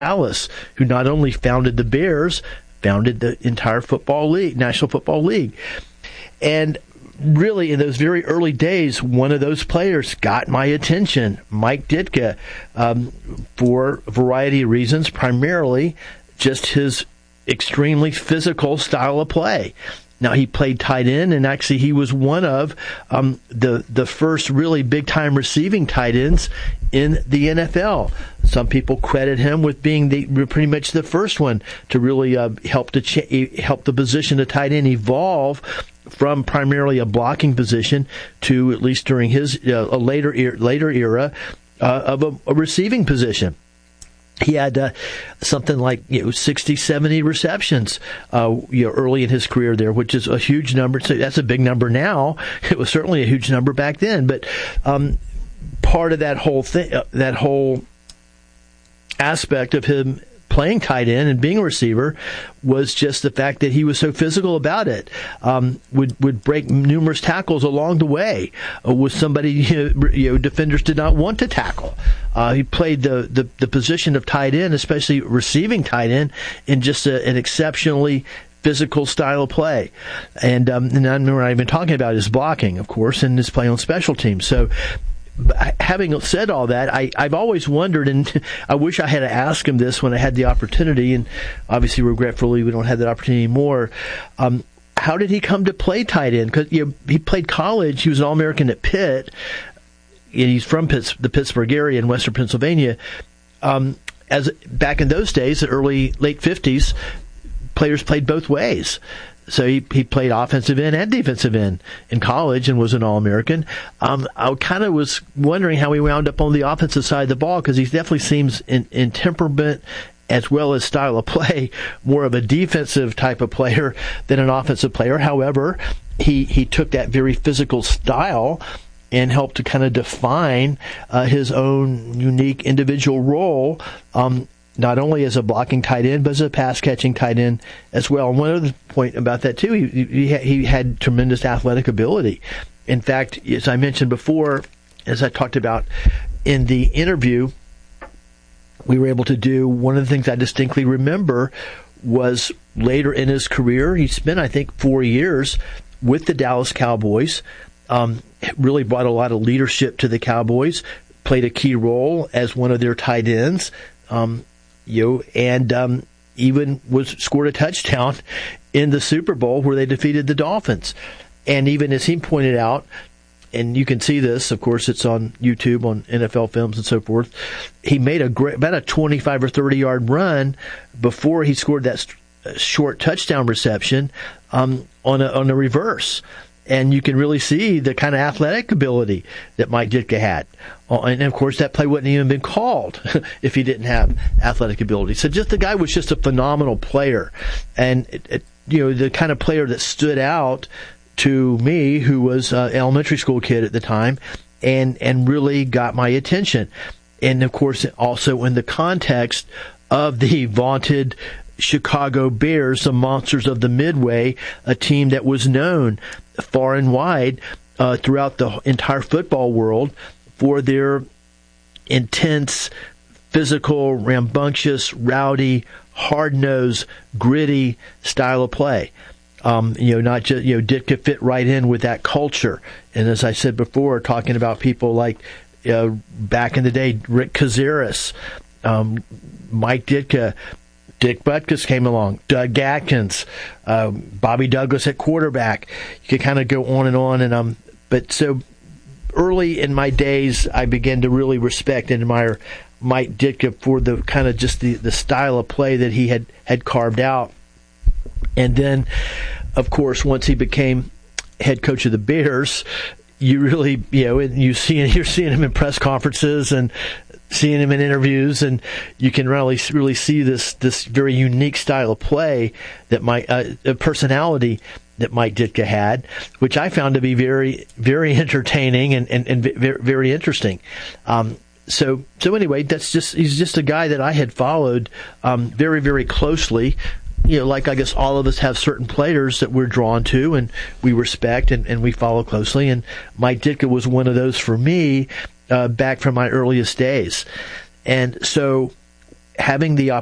Dallas, who not only founded the Bears, founded the entire football league, National Football League. And really, in those very early days, one of those players got my attention, Mike Ditka, for a variety of reasons, primarily just his extremely physical style of play. Now, he played tight end, and actually he was one of the first really big-time receiving tight ends in the NFL. Some people credit him with being pretty much the first one to really help the position of tight end evolve from primarily a blocking position to, at least during his later era, of a receiving position. He had something like 60, 70 receptions early in his career there, which is a huge number. So that's a big number now. It was certainly a huge number back then. But part of that whole thing, that whole aspect of him playing tight end and being a receiver was just the fact that he was so physical about it. Would break numerous tackles along the way. Was somebody defenders did not want to tackle. He played the position of tight end, especially receiving tight end, in just an exceptionally physical style of play. And we're not even talking about his blocking, of course, and his play on special teams. So, having said all that, I've always wondered, and I wish I had to ask him this when I had the opportunity, and obviously, regretfully, we don't have that opportunity anymore. How did he come to play tight end? Because he played college. He was an All-American at Pitt. He's from the Pittsburgh area in Western Pennsylvania. As back in those days, the late 50s, players played both ways. So he played offensive end and defensive end in college and was an All-American. I kind of was wondering how he wound up on the offensive side of the ball, because he definitely seems in temperament as well as style of play more of a defensive type of player than an offensive player. However, he took that very physical style and helped to kind of define his own unique individual role, not only as a blocking tight end, but as a pass-catching tight end as well. And one other point about that, too, he had tremendous athletic ability. In fact, as I mentioned before, as I talked about in the interview we were able to do, one of the things I distinctly remember was later in his career, he spent, I think, 4 years with the Dallas Cowboys, really brought a lot of leadership to the Cowboys, played a key role as one of their tight ends, and even scored a touchdown in the Super Bowl where they defeated the Dolphins. And even as he pointed out, and you can see this, of course, it's on YouTube, on NFL Films and so forth, he made about a 25 or 30-yard run before he scored that short touchdown reception on a reverse. And you can really see the kind of athletic ability that Mike Ditka had. And, of course, that play wouldn't even been called if he didn't have athletic ability. So the guy was just a phenomenal player. And, the kind of player that stood out to me, who was an elementary school kid at the time, and really got my attention. And, of course, also in the context of the vaunted Chicago Bears, the monsters of the Midway, a team that was known far and wide throughout the entire football world for their intense, physical, rambunctious, rowdy, hard-nosed, gritty style of play. Not just, Ditka fit right in with that culture. And as I said before, talking about people like back in the day, Rick Cazares, Mike Ditka, Dick Butkus came along, Doug Atkins, Bobby Douglas at quarterback. You could kind of go on and on. But so early in my days, I began to really respect and admire Mike Ditka for the kind of just the style of play that he had carved out. And then, of course, once he became head coach of the Bears, you really, you're seeing him in press conferences and seeing him in interviews, and you can really see this very unique style of play that personality that Mike Ditka had, which I found to be very, very entertaining and very, very interesting. So anyway, he's just a guy that I had followed very, very closely. Like I guess all of us have certain players that we're drawn to and we respect and we follow closely. And Mike Ditka was one of those for me back from my earliest days. And so having the